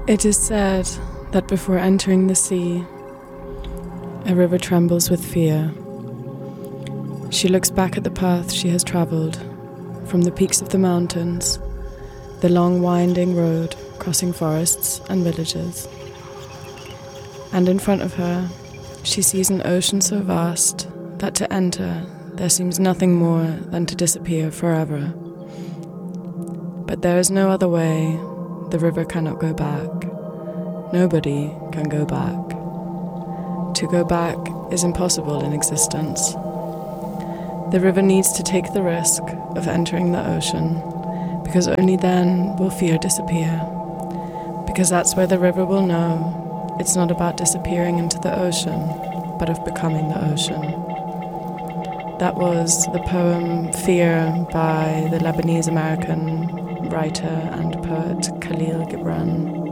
It is said that before entering the sea, a river trembles with fear. She looks back at the path she has traveled, from the peaks of the mountains, the long winding road crossing forests and villages. And in front of her, she sees an ocean so vast that to enter, there seems nothing more than to disappear forever. But there is no other way. The river cannot go back. Nobody can go back. To go back is impossible in existence. The river needs to take the risk of entering the ocean, because only then will fear disappear. Because that's where the river will know it's not about disappearing into the ocean, but of becoming the ocean. That was the poem Fear by the Lebanese-American writer and poet Khalil Gibran.